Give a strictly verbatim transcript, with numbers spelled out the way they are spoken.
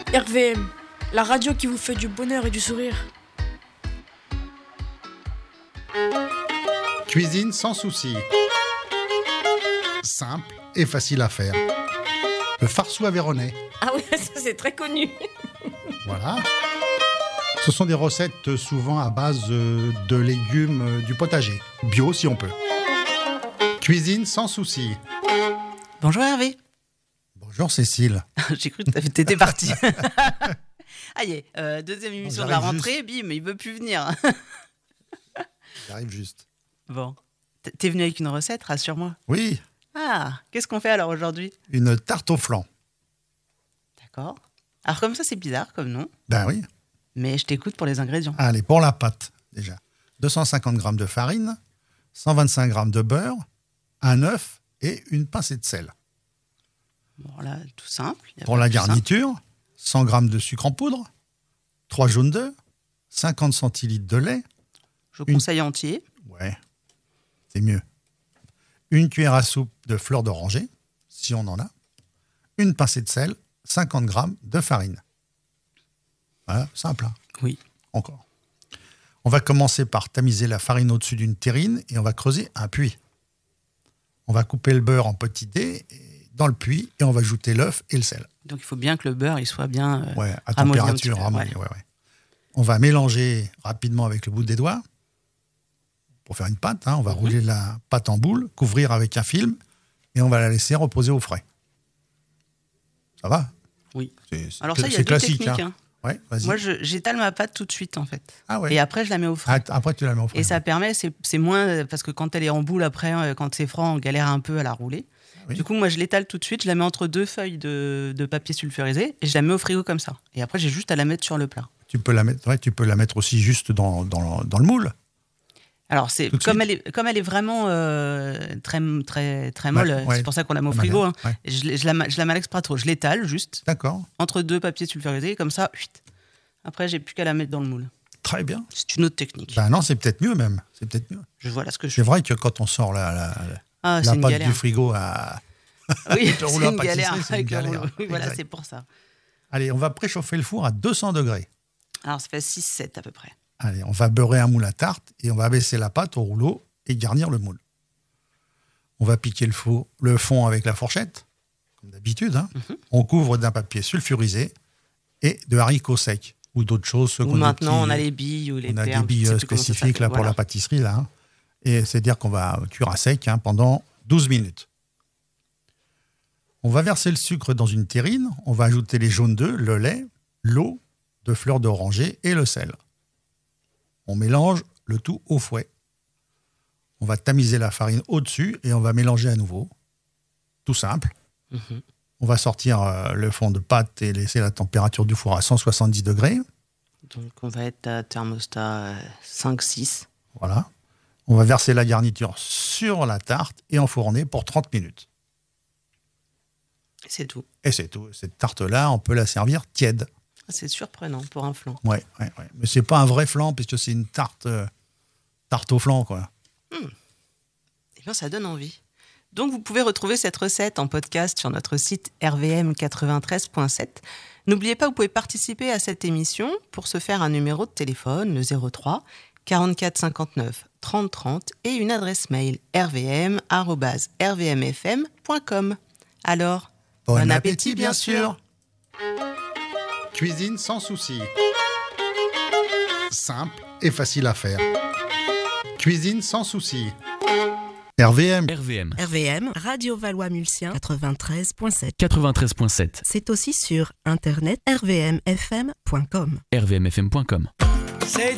R V M, la radio qui vous fait du bonheur et du sourire. Cuisine sans souci. Simple et facile à faire. Le farceau aveyronnais. Ah oui, ça c'est très connu. Voilà. Ce sont des recettes souvent à base de légumes du potager. Bio si on peut. Cuisine sans souci. Bonjour Hervé. Bonjour Cécile. J'ai cru que t'étais parti. Ah y est, euh, deuxième émission de la rentrée, juste. Bim, il veut plus venir. J'arrive juste. Bon, t'es venu avec une recette, rassure-moi. Oui. Ah, qu'est-ce qu'on fait alors aujourd'hui ? Une tarte au flan. D'accord. Alors comme ça, c'est bizarre comme nom. Ben oui. Mais je t'écoute pour les ingrédients. Allez, pour la pâte, déjà. deux cent cinquante grammes de farine, cent vingt-cinq grammes de beurre, un œuf et une pincée de sel. Bon, là, tout simple. Pour la garniture, simple. cent grammes de sucre en poudre, trois jaunes d'œufs, cinquante centilitres de lait. Je une... conseille entier. Ouais, c'est mieux. Une cuillère à soupe de fleur d'oranger, si on en a. Une pincée de sel, cinquante grammes de farine. Voilà, simple. Hein ? Oui. Encore. On va commencer par tamiser la farine au-dessus d'une terrine et on va creuser un puits. On va couper le beurre en petits dés dans le puits et on va ajouter l'œuf et le sel. Donc il faut bien que le beurre il soit bien euh, ouais, à température ramollie. Ouais. Ouais, ouais. On va mélanger rapidement avec le bout des doigts pour faire une pâte. Hein. On va mmh. rouler la pâte en boule, couvrir avec un film et on va la laisser reposer au frais. Ça va ? Oui. C'est, c'est, Alors ça, il y a deux classique, techniques. Hein. Hein. Ouais, vas-y. Moi, je, j'étale ma pâte tout de suite, en fait. Ah ouais. Et après, je la mets au frais. Ah, après, tu la mets au frais. Et ça permet, c'est, c'est moins... Parce que quand elle est en boule, après, quand c'est froid, on galère un peu à la rouler. Oui. Du coup, moi, je l'étale tout de suite. Je la mets entre deux feuilles de, de papier sulfurisé et je la mets au frigo comme ça. Et après, j'ai juste à la mettre sur le plat. Tu peux la mettre, ouais, tu peux la mettre aussi juste dans, dans, dans le moule. Alors, c'est, comme, elle est, comme elle est vraiment euh, très, très, très molle, ouais, ouais. C'est pour ça qu'on la met au frigo. Hein. Ouais. Je, je, la, je la malaxe pas trop. Je l'étale juste. D'accord. Entre deux papiers sulfurisés, comme ça. Chut. Après, j'ai plus qu'à la mettre dans le moule. Très bien. C'est une autre technique. Ben non, c'est peut-être mieux même. C'est peut-être mieux. Je vois là ce que je C'est vrai que quand on sort la, la, ah, la pâte du frigo à... Oui, c'est une galère. C'est une galère. Oui, voilà, c'est pour ça. Allez, on va préchauffer le four à deux cents degrés. Alors, ça fait six sept à peu près. Allez, on va beurrer un moule à tarte et on va abaisser la pâte au rouleau et garnir le moule. On va piquer le, four, le fond avec la fourchette, comme d'habitude. Hein. Mm-hmm. On couvre d'un papier sulfurisé et de haricots secs ou d'autres choses. Ou maintenant, on a les billes ou les on perles. On a des billes spécifiques là, pour voilà. la pâtisserie. Là, hein. Et c'est-à-dire qu'on va cuire à sec hein, pendant douze minutes. On va verser le sucre dans une terrine. On va ajouter les jaunes d'œufs, le lait, l'eau, de fleur d'oranger et le sel. On mélange le tout au fouet. On va tamiser la farine au-dessus et on va mélanger à nouveau. Tout simple. Mm-hmm. On va sortir euh, le fond de pâte et laisser la température du four à cent soixante-dix degrés. Donc on va être à thermostat euh, cinq six. Voilà. On va verser la garniture sur la tarte et enfourner pour trente minutes. C'est tout. Et c'est tout. Cette tarte-là, on peut la servir tiède. C'est surprenant pour un flan. Ouais, ouais, ouais. Mais c'est pas un vrai flan puisque c'est une tarte, euh, tarte au flan, quoi. Hmm. Eh bien, ça donne envie. Donc, vous pouvez retrouver cette recette en podcast sur notre site r v m quatre-vingt-treize point sept. N'oubliez pas, vous pouvez participer à cette émission pour se faire un numéro de téléphone, le zéro trois quarante-quatre cinquante-neuf trente trente et une adresse mail r v m arobase r v m f m point com. Alors, bon, bon appétit, appétit, bien sûr. Cuisine sans souci. Simple et facile à faire. Cuisine sans souci. R V M. R V M. R V M, Radio Valois-Mulsien, quatre-vingt-treize point sept. quatre-vingt-treize point sept. C'est aussi sur internet r v m f m point com. r v m f m point com. C'est